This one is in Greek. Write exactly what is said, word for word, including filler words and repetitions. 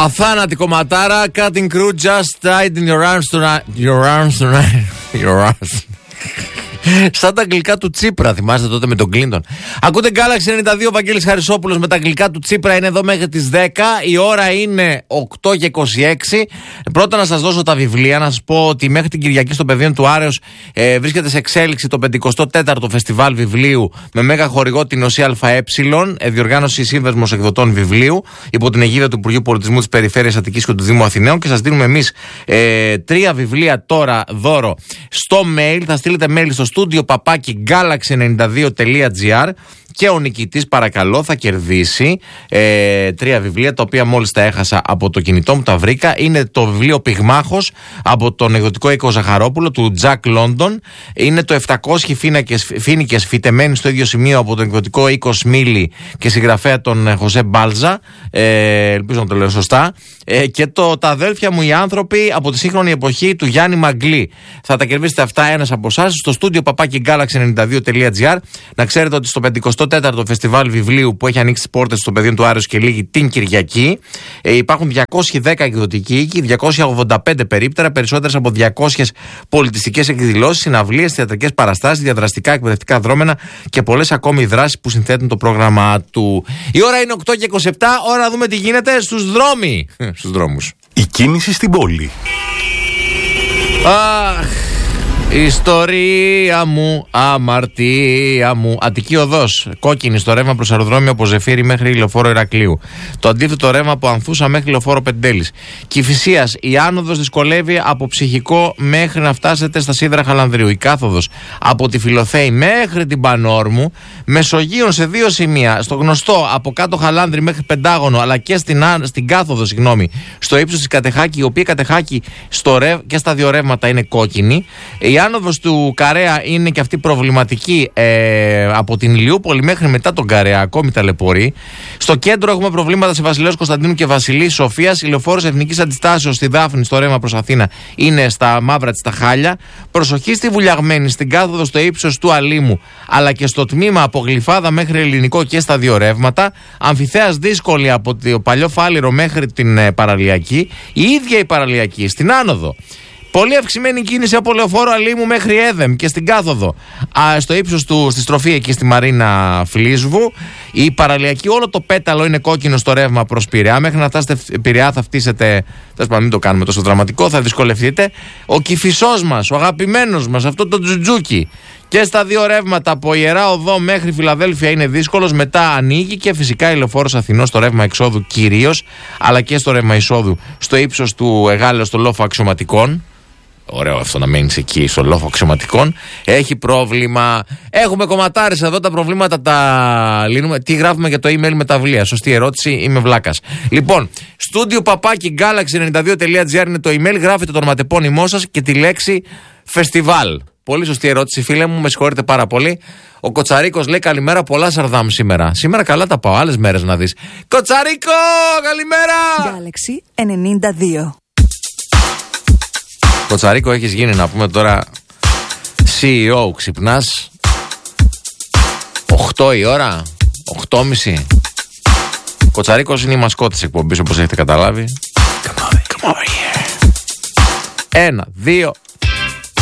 Αθάνατη κομματάρα. Cutting crew just died in your arms tonight. Your arms tonight. Your arms. Σαν τα αγγλικά του Τσίπρα, θυμάστε τότε με τον Κλίντον. Ακούτε Galaxy ενενήντα δύο, Βαγγέλης Χαρισόπουλος με τα αγγλικά του Τσίπρα. Είναι εδώ μέχρι τις δέκα. Η ώρα είναι οκτώ και είκοσι έξι. Πρώτα να σας δώσω τα βιβλία. Να σας πω ότι μέχρι την Κυριακή στο Πεδίον του Άρεως ε, βρίσκεται σε εξέλιξη το πενηκοστό τέταρτο Φεστιβάλ Βιβλίου με μέγα χορηγό την ΟΣΥ ΑΕ, ε, διοργάνωση Σύνδεσμος Εκδοτών Βιβλίου, υπό την αιγίδα του Υπουργείου Πολιτισμού της Περιφέρειας Αττικής και του Δήμου Αθηναίων. Και σας δίνουμε εμείς ε, τρία βιβλία τώρα δώρο στο mail. Θα στείλετε mail στο στούντιο παπάκι galaxy ενενήντα δύο τελεία gr και ο νικητής, παρακαλώ, θα κερδίσει ε, τρία βιβλία, τα οποία μόλις τα έχασα από το κινητό μου, τα βρήκα. Είναι το βιβλίο Πυγμάχος από τον εκδοτικό οίκο Ζαχαρόπουλο του Τζακ Λόντον. Είναι το επτακόσιες φοίνικες φυτεμένοι στο ίδιο σημείο από τον εκδοτικό οίκο Σμίλι και συγγραφέα τον Χωσέ Μπάλζα. Ε, ελπίζω να το λέω σωστά. Ε, και το Τα αδέλφια μου οι άνθρωποι από τη σύγχρονη εποχή του Γιάννη Μαγκλή. Θα τα κερδίσετε αυτά ένας από εσάς στο στούντιο παπάκι galaxy ενενήντα δύο τελεία gr. Να ξέρετε ότι στο πενηκοστό τέταρτο Φεστιβάλ Βιβλίου που έχει ανοίξει τις πόρτες στο Πεδίο του Άρεως και λίγη την Κυριακή, ε, υπάρχουν διακόσιοι δέκα εκδοτικοί οίκοι, διακόσια ογδόντα πέντε περίπτερα, περισσότερες από διακόσιες πολιτιστικές εκδηλώσεις, συναυλίες, θεατρικές παραστάσεις, διαδραστικά εκπαιδευτικά δρόμενα και πολλές ακόμη δράσεις που συνθέτουν το πρόγραμμα του. Η ώρα είναι οκτώ και είκοσι επτά, ώρα να δούμε τι γίνεται στους δρόμοι. Στους δρόμους. Η κίνηση στην πόλη. Αχ, ιστορία μου, αμαρτία μου. Αττική οδός, κόκκινη στο ρεύμα προς αεροδρόμιο από Ζεφύρι μέχρι Λεωφόρο Ηρακλείου. Το αντίθετο ρεύμα από Ανθούσα μέχρι Λεωφόρο Πεντέλης. Κηφισίας, η άνοδος δυσκολεύει από Ψυχικό μέχρι να φτάσετε στα Σίδρα Χαλανδρίου. Η κάθοδος από τη Φιλοθέη μέχρι την Πανόρμου. Μεσογείων σε δύο σημεία. Στο γνωστό από κάτω Χαλάνδρη μέχρι Πεντάγωνο, αλλά και στην, στην κάθοδο, συγγνώμη, στο ύψος της Κατεχάκη, η οποία Κατεχάκη στο ρευ, και στα δύο ρεύματα είναι κόκκινη. Η άνοδος του Καρέα είναι και αυτή προβληματική ε, από την Ηλιούπολη μέχρι μετά τον Καρέα, ακόμη ταλαιπωρεί. Στο κέντρο έχουμε προβλήματα σε Βασιλέως Κωνσταντίνου και Βασιλής Σοφίας. Η λεωφόρος Εθνικής Αντιστάσεως στη Δάφνη, στο ρεύμα προς Αθήνα, είναι στα μαύρα της τα χάλια. Προσοχή στη Βουλιαγμένη, στην κάθοδο στο ύψος του Αλήμου, αλλά και στο τμήμα από Γλυφάδα μέχρι Ελληνικό και στα δύο ρεύματα. Αμφιθέας δύσκολη από το παλιό Φάληρο μέχρι την ε, Παραλιακή. Η ίδια η Παραλιακή στην άνοδο. Πολύ αυξημένη κίνηση από Λεωφόρο Αλήμου μέχρι Έδεμ και στην κάθοδο. Α, στο ύψος του, στη στροφή εκεί στη Μαρίνα Φλίσβου. Η Παραλιακή, όλο το πέταλο είναι κόκκινο στο ρεύμα προς Πειραιά. Μέχρι να φτάσετε Πειραιά θα φτύσετε. Τέλος πάντων, μην το κάνουμε τόσο δραματικό, θα δυσκολευτείτε. Ο Κηφισός μας, ο αγαπημένος μας, αυτό το τζουτζούκι. Και στα δύο ρεύματα από Ιερά Οδό μέχρι Φιλαδέλφια είναι δύσκολος. Μετά ανοίγει και φυσικά η Λεωφόρος Αθηνός στο ρεύμα εξόδου κυρίως, αλλά και στο ρεύμα εισόδου στο ύψος του Εγάλεως, στο λόφο αξιωματικών. Ωραίο αυτό να μένεις εκεί στο λόφο αξιωματικών. Έχει πρόβλημα. Έχουμε κομματάρες εδώ, τα προβλήματα τα λύνουμε. Τι γράφουμε για το email με τα βιβλία? Σωστή ερώτηση, είμαι βλάκας. Λοιπόν, στούντιο παπάκι galaxy ενενήντα δύο τελεία gr είναι το email. Γράφετε το ονοματεπώνυμό σας και τη λέξη φεστιβάλ. Πολύ σωστή ερώτηση, φίλε μου, με συγχωρείτε πάρα πολύ. Ο Κοτσαρίκος λέει καλημέρα, πολλά Σαρδάμ σήμερα. Σήμερα καλά τα πάω, άλλες μέρες να δεις. Κοτσαρίκο, καλημέρα! Galaxy ενενήντα δύο. Κοτσαρίκο, έχεις γίνει, να πούμε τώρα, σι ι ο, ξυπνάς οκτώ η ώρα, οκτώ και μισή. Κοτσαρίκος είναι η μασκότ της εκπομπής, όπως έχετε καταλάβει. Come over, come over here. Ένα, δύο,